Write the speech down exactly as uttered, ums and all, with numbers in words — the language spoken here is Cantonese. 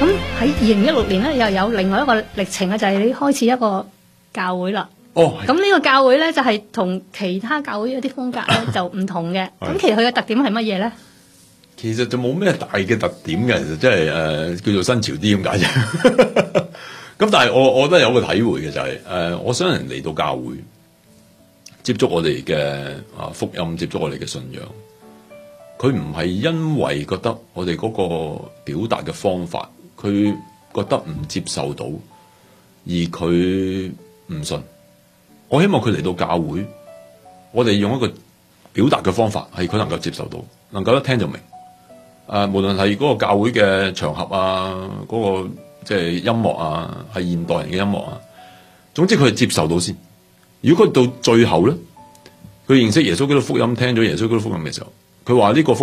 咁喺二零一六年咧，又有另外一個歷程啊，就係、是、你開始一個教會啦。 哦， 咁呢個教會咧就係、是、同其他教會一啲風格咧就唔同嘅。咁其實佢嘅特點係乜嘢咧？ 其實就冇咩大嘅特點嘅，其實即係誒叫做新潮啲咁解啫。咁但係我我覺得有個體會嘅就係、是、誒、呃，我想人嚟到教會接觸我哋嘅啊福音，接觸我哋嘅信仰。佢唔係因為覺得我哋嗰個表達嘅方法，佢覺得唔接受到，而佢唔信。我希望佢嚟到教會，我哋用一個表達嘅方法，係佢能夠接受到，能夠一聽就明。誒、呃，無論係嗰個教會嘅場合啊，嗰、那個即係音樂啊，係現代人嘅音樂啊，總之佢係接受到先。如果佢到最後咧，佢認識耶穌基督福音，聽咗耶穌基督福音嘅時候，佢話呢個福